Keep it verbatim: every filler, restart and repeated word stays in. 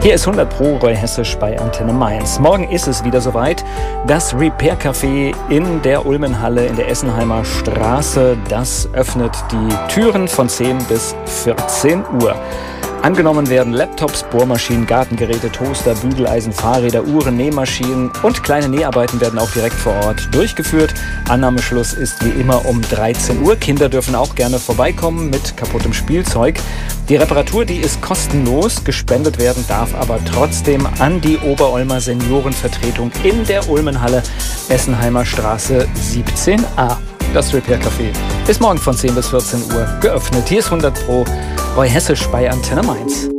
Hier ist hundert Pro Roy Hessisch bei Antenne Mainz. Morgen ist es wieder soweit. Das Repair Café in der Ulmenhalle in der Essenheimer Straße, das öffnet die Türen von zehn bis vierzehn Uhr. Angenommen werden Laptops, Bohrmaschinen, Gartengeräte, Toaster, Bügeleisen, Fahrräder, Uhren, Nähmaschinen und kleine Näharbeiten werden auch direkt vor Ort durchgeführt. Annahmeschluss ist wie immer um dreizehn Uhr. Kinder dürfen auch gerne vorbeikommen mit kaputtem Spielzeug. Die Reparatur, die ist kostenlos, gespendet werden darf aber trotzdem an die Oberolmer Seniorenvertretung in der Ulmenhalle, Essenheimer Straße siebzehn a. Das Repair Café ist morgen von zehn bis vierzehn Uhr geöffnet. Hier ist hundert Pro Roy Hessisch bei Antenne Mainz.